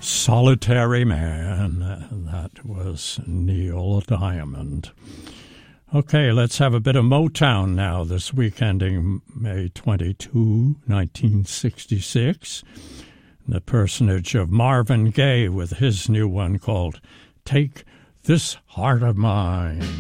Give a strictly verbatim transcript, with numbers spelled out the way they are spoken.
Solitary Man. That was Neil Diamond. Okay, let's have a bit of Motown now, this week ending May twenty-second, nineteen sixty-six. The personage of Marvin Gaye with his new one called Take This Heart of Mine.